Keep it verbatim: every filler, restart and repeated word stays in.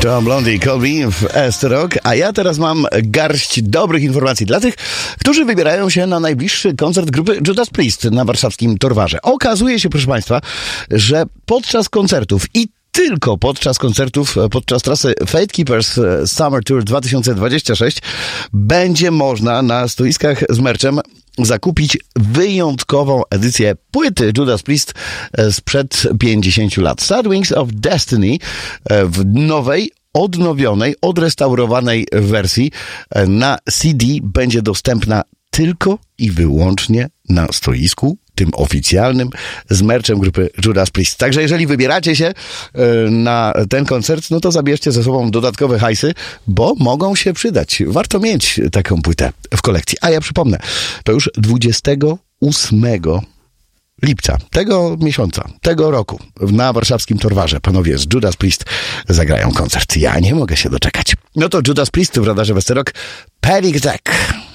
John Blondie, Call Me w S Rock, a ja teraz mam garść dobrych informacji dla tych, którzy wybierają się na najbliższy koncert grupy Judas Priest na warszawskim Torwarze. Okazuje się, proszę Państwa, że podczas koncertów i tylko podczas koncertów, podczas trasy Fate Keepers Summer Tour dwa tysiące dwudziesty szósty będzie można na stoiskach z merchem zakupić wyjątkową edycję płyty Judas Priest sprzed pięćdziesięciu lat. Sad Wings of Destiny w nowej, odnowionej, odrestaurowanej wersji na C D będzie dostępna tylko i wyłącznie na stoisku tym oficjalnym z merchem grupy Judas Priest. Także jeżeli wybieracie się na ten koncert, no to zabierzcie ze sobą dodatkowe hajsy, bo mogą się przydać. Warto mieć taką płytę w kolekcji. A ja przypomnę, to już dwudziestego ósmego lipca tego miesiąca, tego roku na warszawskim Torwarze panowie z Judas Priest zagrają koncert. Ja nie mogę się doczekać. No to Judas Priest w radarze Westerok, Panic Attack.